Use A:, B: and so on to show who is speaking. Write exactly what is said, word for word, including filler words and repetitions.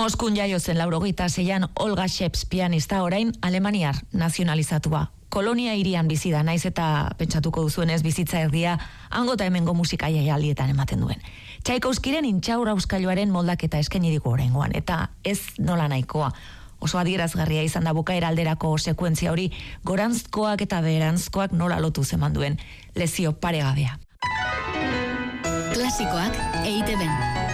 A: Moskun jaio zen laurogeita seian Olga Sheps pianista, orain alemaniar nazionalizatua. Kolonia hirian bizi da, naiz eta pentsatuko duzuenez bizitza erdia hangota hemengo musika jaialdietan ematen duen. Tchaikovskiren Intxaur auskailuaren moldaketa eskaini digu oraingoan, eta ez nola nahikoa. Oso adierazgarria izan da bukaera alderako sekuentzia hori, goranzkoak eta beheranzkoak nola lotu zeman duen lezio paregabea.
B: Klasikoak E I Te Ben.